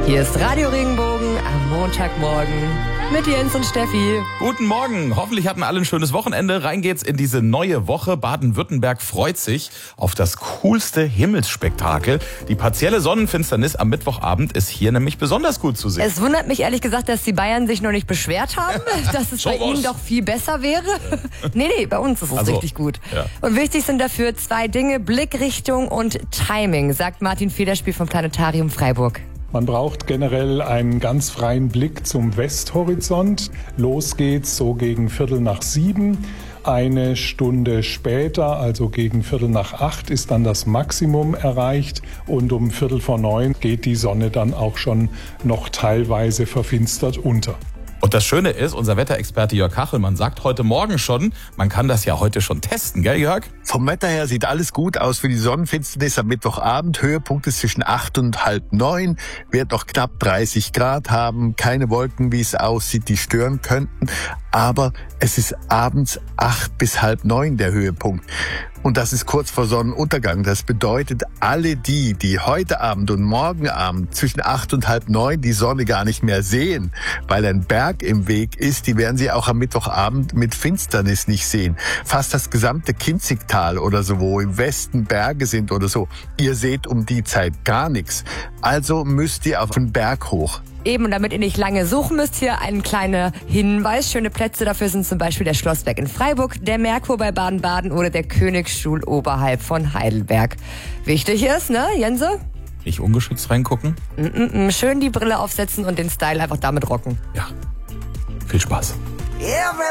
Hier ist Radio Regenbogen am Montagmorgen mit Jens und Steffi. Guten Morgen. Hoffentlich hatten alle ein schönes Wochenende. Rein geht's in diese neue Woche. Baden-Württemberg freut sich auf das coolste Himmelsspektakel. Die partielle Sonnenfinsternis am Mittwochabend ist hier nämlich besonders gut zu sehen. Es wundert mich ehrlich gesagt, dass die Bayern sich noch nicht beschwert haben, dass es bei ihnen doch viel besser wäre. Nee, bei uns ist es richtig gut. Ja. Und wichtig sind dafür 2 Dinge, Blickrichtung und Timing, sagt Martin Federspiel vom Planetarium Freiburg. Man braucht generell einen ganz freien Blick zum Westhorizont. Los geht's so gegen 6:15. Eine Stunde später, also gegen 7:45, ist dann das Maximum erreicht. Und um 8:45 geht die Sonne dann auch schon noch teilweise verfinstert unter. Und das Schöne ist, unser Wetterexperte Jörg Kachelmann sagt heute Morgen schon, man kann das ja heute schon testen, gell Jörg? Vom Wetter her sieht alles gut aus für die Sonnenfinsternis am Mittwochabend. Höhepunkt ist zwischen 8 und halb 9. Wird noch knapp 30 Grad haben. Keine Wolken, wie es aussieht, die stören könnten. Aber es ist abends 8 bis halb 9 der Höhepunkt. Und das ist kurz vor Sonnenuntergang. Das bedeutet, alle die heute Abend und morgen Abend zwischen 8 und halb 9 die Sonne gar nicht mehr sehen, weil ein Berg im Weg ist, die werden sie auch am Mittwochabend mit Finsternis nicht sehen. Fast das gesamte Kinzigtal oder so, wo im Westen Berge sind oder so, ihr seht um die Zeit gar nichts. Also müsst ihr auf den Berg hoch. Eben, und damit ihr nicht lange suchen müsst, hier ein kleiner Hinweis. Schöne Plätze dafür sind zum Beispiel der Schlossberg in Freiburg, der Merkur bei Baden-Baden oder der Königsstuhl oberhalb von Heidelberg. Wichtig ist, ne, Jense? Nicht ungeschützt reingucken? Schön die Brille aufsetzen und den Style einfach damit rocken. Ja. Viel Spaß.